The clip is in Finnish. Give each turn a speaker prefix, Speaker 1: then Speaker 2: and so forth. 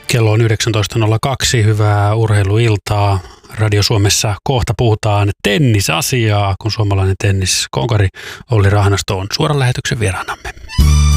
Speaker 1: Kello on 19.02. Hyvää urheiluiltaa. Radio Suomessa kohta puhutaan tennisasiaa, kun suomalainen tenniskonkari Olli Rahnasto on suoran lähetyksen vieraanamme.